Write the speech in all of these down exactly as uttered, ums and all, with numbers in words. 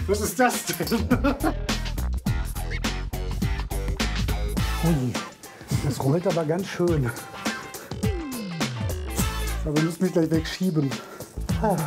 Was ist das denn? Ui, das rollt aber ganz schön. Aber wir müssen mich gleich wegschieben. Ah.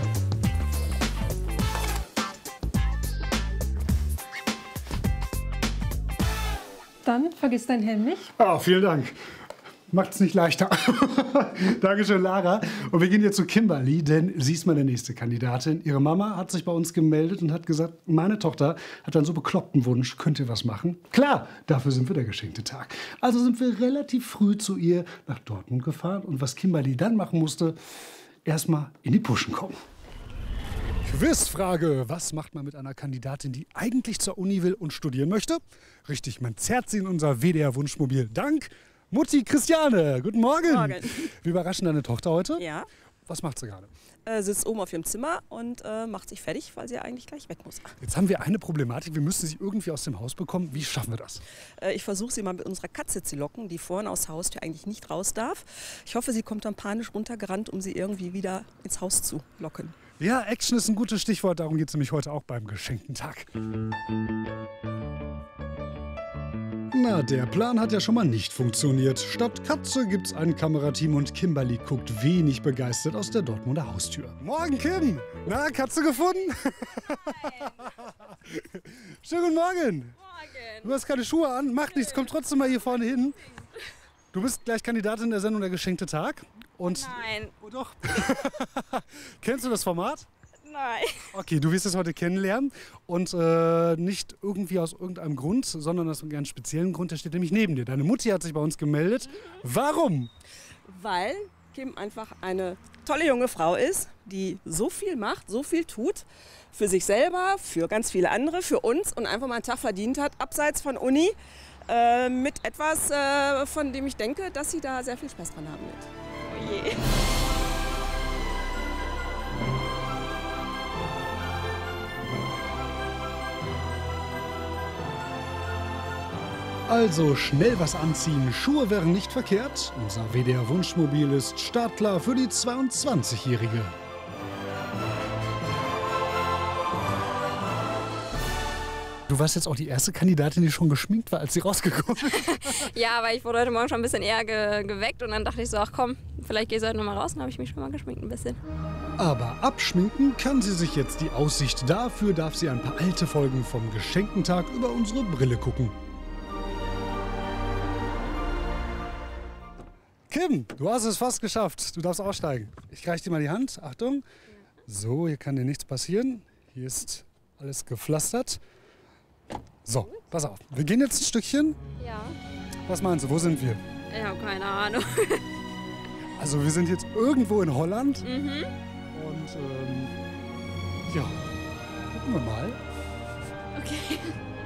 Dann vergiss dein Helm nicht. Ah, vielen Dank. Macht's nicht leichter. Dankeschön, Lara. Und wir gehen jetzt zu Kimberly, denn sie ist meine nächste Kandidatin. Ihre Mama hat sich bei uns gemeldet und hat gesagt, meine Tochter hat einen so bekloppten Wunsch, könnt ihr was machen? Klar, dafür sind wir der geschenkte Tag. Also sind wir relativ früh zu ihr nach Dortmund gefahren. Und was Kimberly dann machen musste, erstmal in die Puschen kommen. Quizfrage. Was macht man mit einer Kandidatin, die eigentlich zur Uni will und studieren möchte? Richtig, man zerrt sie in unser W D R-Wunschmobil. Dank Mutti Christiane. Guten Morgen. Morgen. Wir überraschen deine Tochter heute. Ja. Was macht sie gerade? Äh, sitzt oben auf ihrem Zimmer und äh, macht sich fertig, weil sie eigentlich gleich weg muss. Jetzt haben wir eine Problematik. Wir müssen sie irgendwie aus dem Haus bekommen. Wie schaffen wir das? Äh, ich versuche sie mal mit unserer Katze zu locken, die vorne aus der Haustür eigentlich nicht raus darf. Ich hoffe, sie kommt dann panisch runtergerannt, um sie irgendwie wieder ins Haus zu locken. Ja, Action ist ein gutes Stichwort. Darum geht es nämlich heute auch beim geschenkten Tag. Na, der Plan hat ja schon mal nicht funktioniert. Statt Katze gibt's ein Kamerateam und Kimberly guckt wenig begeistert aus der Dortmunder Haustür. Morgen, Kim! Na, Katze gefunden? Schönen guten Morgen! Morgen! Du hast keine Schuhe an, macht nichts, komm trotzdem mal hier vorne hin. Du bist gleich Kandidatin der Sendung Der geschenkte Tag. Und Nein. Oh doch. Kennst du das Format? Nein. Okay, du wirst es heute kennenlernen und äh, nicht irgendwie aus irgendeinem Grund, sondern aus einem ganz speziellen Grund, der steht nämlich neben dir. Deine Mutti hat sich bei uns gemeldet. Warum? Weil Kim einfach eine tolle junge Frau ist, die so viel macht, so viel tut. Für sich selber, für ganz viele andere, für uns und einfach mal einen Tag verdient hat, abseits von Uni, äh, mit etwas, äh, von dem ich denke, dass sie da sehr viel Spaß dran haben wird. Oh je. Also schnell was anziehen, Schuhe wären nicht verkehrt. Unser W D R-Wunschmobil ist startklar für die zweiundzwanzigjährige. Du warst jetzt auch die erste Kandidatin, die schon geschminkt war, als sie rausgekommen ist. Ja, aber ich wurde heute Morgen schon ein bisschen eher ge geweckt und dann dachte ich so, ach komm, vielleicht gehst du heute noch mal raus. Dann habe ich mich schon mal geschminkt ein bisschen. Aber abschminken kann sie sich jetzt die Aussicht. Dafür darf sie ein paar alte Folgen vom geschenkten Tag über unsere Brille gucken. Kim, du hast es fast geschafft. Du darfst aussteigen. Ich reiche dir mal die Hand. Achtung. So, hier kann dir nichts passieren. Hier ist alles gepflastert. So, pass auf. Wir gehen jetzt ein Stückchen. Ja. Was meinst du, wo sind wir? Ich habe keine Ahnung. Also wir sind jetzt irgendwo in Holland. Mhm. Und ähm, ja, gucken wir mal. Okay.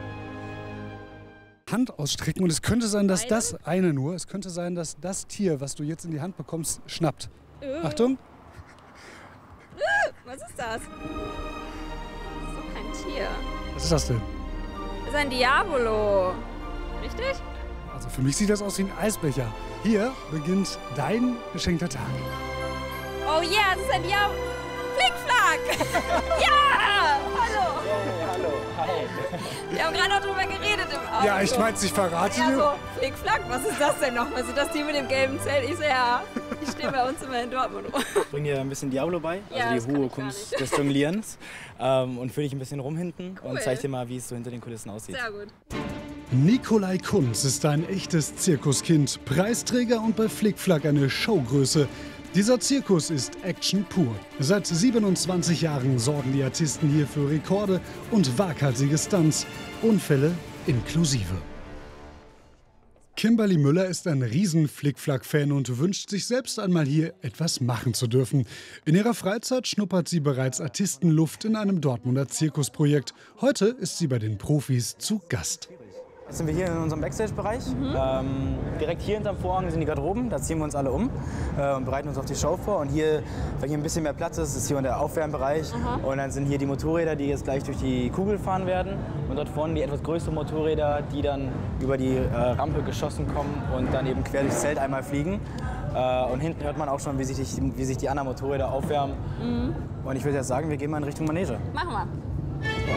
Hand ausstrecken und es könnte sein, dass Beide? das eine nur, es könnte sein, dass das Tier, was du jetzt in die Hand bekommst, schnappt. Äh. Achtung. Äh, was ist das? Das ist doch kein Tier. Was ist das denn? Das ist ein Diavolo. Richtig? Also für mich sieht das aus wie ein Eisbecher. Hier beginnt dein geschenkter Tag. Oh yeah, das ist ein Diavolo. Flickflack! Ja! Hallo! Hey, hallo, hi. Wir haben gerade noch drüber geredet im Auto. Ja, ich mein's, ich verrate Ja, dir. so, Flickflack, was ist das denn nochmal? Sind das die mit dem gelben Zelt? Ich so, ja, ich stehe bei uns immer in Dortmund. Ich bringe dir ein bisschen Diablo bei, Ja, das also die kann hohe ich gar Kunst nicht. des Jonglierens. Ähm, und führe dich ein bisschen rum hinten Cool. und zeig dir mal, wie es so hinter den Kulissen aussieht. Sehr gut. Nikolai Kunz ist ein echtes Zirkuskind, Preisträger und bei Flickflack eine Showgröße. Dieser Zirkus ist Action pur. Seit siebenundzwanzig Jahren sorgen die Artisten hier für Rekorde und waghalsige Stunts, Unfälle inklusive. Kimberly Müller ist ein riesen Flickflack-Fan und wünscht sich selbst einmal hier etwas machen zu dürfen. In ihrer Freizeit schnuppert sie bereits Artistenluft in einem Dortmunder Zirkusprojekt. Heute ist sie bei den Profis zu Gast. Jetzt sind wir hier in unserem Backstage-Bereich. Ähm, direkt hier hinterm Vorhang sind die Garderoben, da ziehen wir uns alle um äh, und bereiten uns auf die Show vor. Und hier, weil hier ein bisschen mehr Platz ist, ist hier der Aufwärmbereich. Und dann sind hier die Motorräder, die jetzt gleich durch die Kugel fahren werden. Und dort vorne die etwas größeren Motorräder, die dann über die äh, Rampe geschossen kommen und dann eben quer durchs Zelt einmal fliegen. Äh, und hinten hört man auch schon, wie sich die, wie sich die anderen Motorräder aufwärmen. Und ich würde jetzt sagen, wir gehen mal in Richtung Manege. Machen wir.